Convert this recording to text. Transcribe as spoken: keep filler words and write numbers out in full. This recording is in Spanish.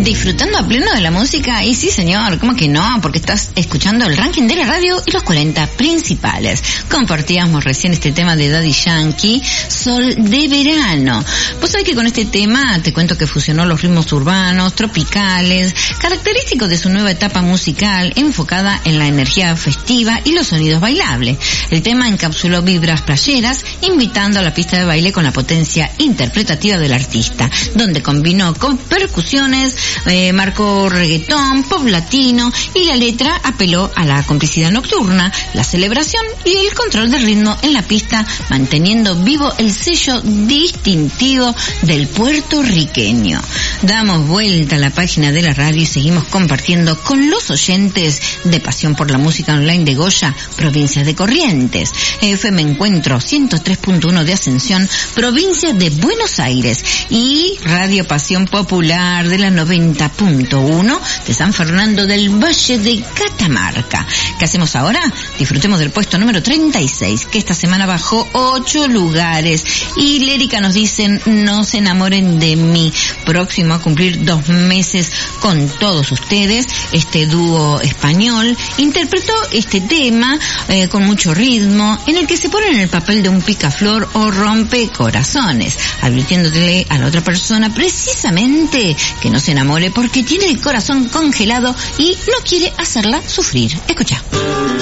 ¿Disfrutando a pleno de la música? Y sí, señor, ¿cómo que no? Porque estás escuchando el ranking de la radio y los cuarenta principales. Compartíamos recién este tema de Daddy Yankee, Sol de Verano. Vos sabés que con este tema te cuento que fusionó los ritmos urbanos, tropicales, característicos de su nueva etapa musical, enfocada en la energía festiva y los sonidos bailables. El tema encapsuló vibras playeras, invitando a la pista de baile con la potencia interpretativa del artista, donde combinó con percusiones, eh, marcó reggaetón, pop latino, y la letra apeló a la complicidad nocturna, la celebración y el control del ritmo en la pista, manteniendo vivo el sello distintivo del puertorriqueño. Damos vuelta a la página de la radio y seguimos compartiendo con los oyentes de Pasión por la Música Online de Goya, provincia de Corrientes, F M Encuentro ciento tres punto uno de Ascensión, provincia de Buenos Aires, y Radio Pasión Popular de la noventa punto uno de San Fernando del Valle de Catamarca. ¿Qué hacemos ahora? Disfrutemos del puesto número treinta y seis, que esta semana bajó ocho lugares, y Lérica nos dicen No se enamoren de mí, próximo a cumplir dos meses con todos ustedes. Este dúo español interpretó este tema eh, con mucho ritmo, en el que se pone en el papel de un picaflor o rompecorazones, advirtiéndole a la otra persona precisamente que no se enamore porque tiene el corazón congelado y no quiere hacerla sufrir. Escucha.